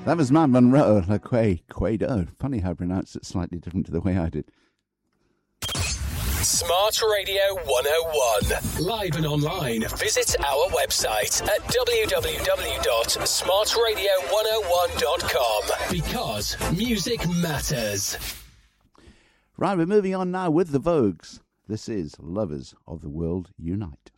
That was Matt Monroe, Quado. Funny how I pronounced it slightly different to the way I did. Smart Radio 101. Live and online. Visit our website at www.smartradio101.com. Because music matters. Right, we're moving on now with the Vogues. This is Lovers of the World Unite.